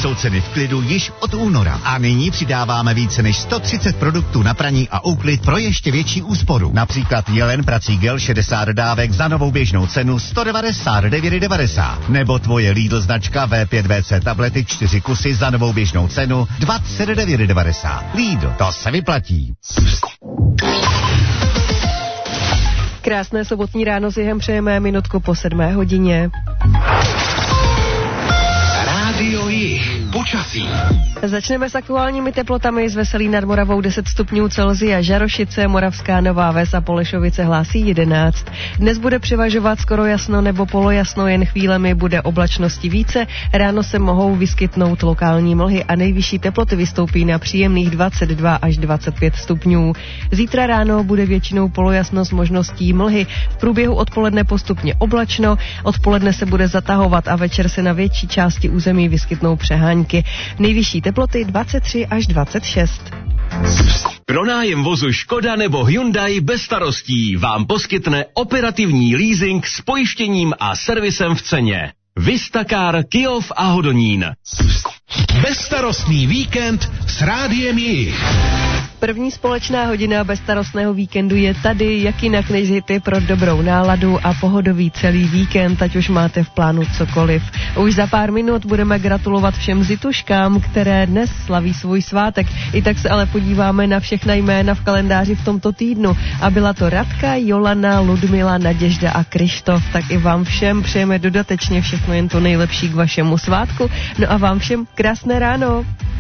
jsou ceny v klidu již od února. A nyní přidáváme více než 130 produktů na praní a úklid pro ještě větší úsporu. Například Jelen prací gel 60 dávek za novou běžnou cenu 199,90. Nebo tvoje Lidl značka V5VC tablety 4 kusy za novou běžnou cenu 29,90. Lidl, to se vyplatí. Krásné sobotní ráno s Jihem přejeme minutku po 7 hodině. Rádio Jih, počasí. Začneme s aktuálními teplotami. Z Veselí nad Moravou 10 stupňů Celsia, Žarošice, Moravská Nová Ves a Polešovice hlásí 11. Dnes bude převažovat skoro jasno nebo polojasno, jen chvílemi bude oblačnosti více. Ráno se mohou vyskytnout lokální mlhy a nejvyšší teploty vystoupí na příjemných 22 až 25 stupňů. Zítra ráno bude většinou polojasno s možností mlhy. V průběhu odpoledne postupně oblačno, odpoledne se bude zatahovat a večer se na větší části území vyskytnou přehánky. Nejvyšší teploty 23 až 26. Pronájem vozu Škoda nebo Hyundai bez starostí vám poskytne operativní leasing s pojištěním a servisem v ceně. Vistacar, Kyjov a Hodonín. Bezstarostný víkend s Rádiem Jih. První společná hodina bezstarostného víkendu je tady, jak jinak než hity pro dobrou náladu a pohodový celý víkend, ať už máte v plánu cokoliv. Už za pár minut budeme gratulovat všem zituškám, které dnes slaví svůj svátek. I tak se ale podíváme na všechna jména v kalendáři v tomto týdnu. A byla to Radka, Jolana, Ludmila, Naděžda a Krištof. Tak i vám všem přejeme dodatečně všechno jen to nejlepší k vašemu svátku. No a vám všem krásné ráno.